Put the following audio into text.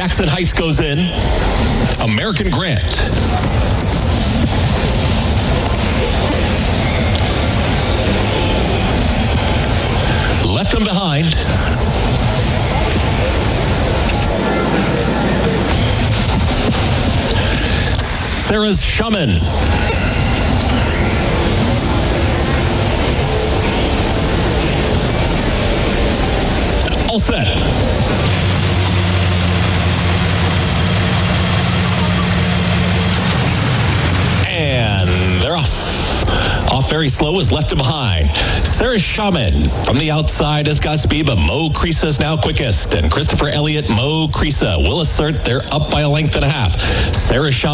Jackson Heights goes in. American Grant. Left him behind. Sarah's Shaman. All set. And they're off. Off very slow is left behind. Sarah Shaman from the outside has got speed, but Mo Creasa is now quickest. And Christopher Elliott, Mo Creasa will assert they're up by a length and a half. Sarah Shaman